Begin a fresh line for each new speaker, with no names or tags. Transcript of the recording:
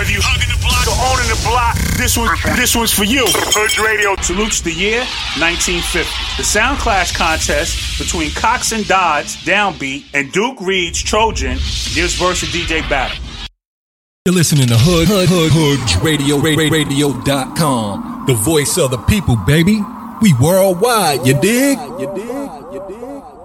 Whether you hugging the block or owning the block, this one's for you. Hood Radio salutes the year 1950. The Sound Clash contest between Cox and Dodds, Downbeat, and Duke Reed's Trojan gives verse a DJ battle.
You're listening to Hood Radio, radio.com. The voice of the people, baby. We worldwide, you dig?